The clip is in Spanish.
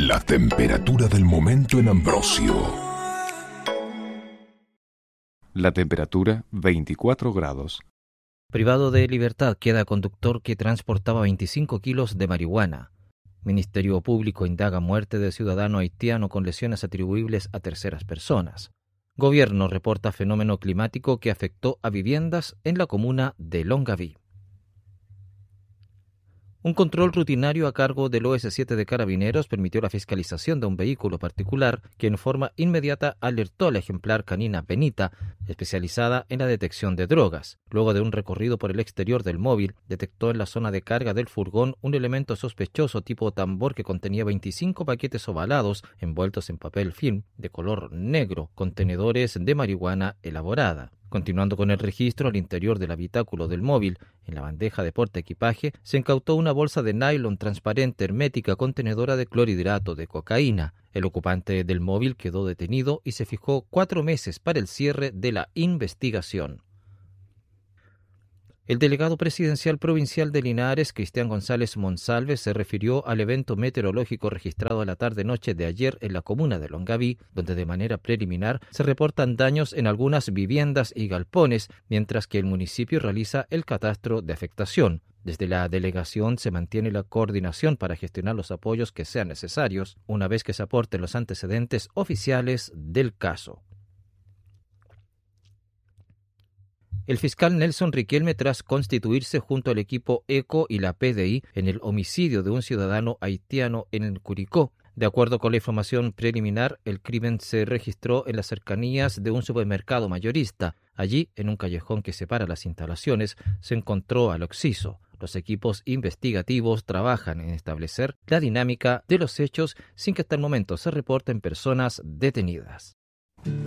La temperatura del momento en Ambrosio. La temperatura 24 grados. Privado de libertad queda conductor que transportaba 25 kilos de marihuana. Ministerio Público indaga muerte de ciudadano haitiano con lesiones atribuibles a terceras personas. Gobierno reporta fenómeno climático que afectó a viviendas en la comuna de Longaví. Un control rutinario a cargo del OS7 de Carabineros permitió la fiscalización de un vehículo particular que en forma inmediata alertó a la ejemplar canina Benita, especializada en la detección de drogas. Luego de un recorrido por el exterior del móvil, detectó en la zona de carga del furgón un elemento sospechoso tipo tambor que contenía 25 paquetes ovalados envueltos en papel film de color negro, contenedores de marihuana elaborada. Continuando con el registro, al interior del habitáculo del móvil, en la bandeja de portaequipaje, se incautó una bolsa de nylon transparente hermética contenedora de clorhidrato de cocaína. El ocupante del móvil quedó detenido y se fijó 4 meses para el cierre de la investigación. El delegado presidencial provincial de Linares, Cristian González Monsalve, se refirió al evento meteorológico registrado a la tarde-noche de ayer en la comuna de Longaví, donde de manera preliminar se reportan daños en algunas viviendas y galpones, mientras que el municipio realiza el catastro de afectación. Desde la delegación se mantiene la coordinación para gestionar los apoyos que sean necesarios, una vez que se aporten los antecedentes oficiales del caso. El fiscal Nelson Riquelme, tras constituirse junto al equipo ECO y la PDI en el homicidio de un ciudadano haitiano en el Curicó. De acuerdo con la información preliminar, el crimen se registró en las cercanías de un supermercado mayorista. Allí, en un callejón que separa las instalaciones, se encontró al occiso. Los equipos investigativos trabajan en establecer la dinámica de los hechos sin que hasta el momento se reporten personas detenidas.